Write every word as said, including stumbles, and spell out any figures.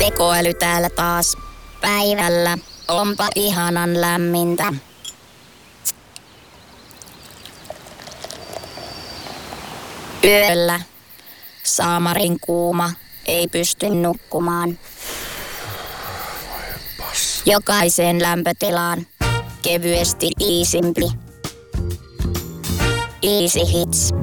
Tekoäly täällä taas. Päivällä onpa ihanan lämmintä. Yöllä saamarin kuuma, ei pysty nukkumaan. Jokaiseen lämpötilaan kevyesti iisimpi. Easy Hits.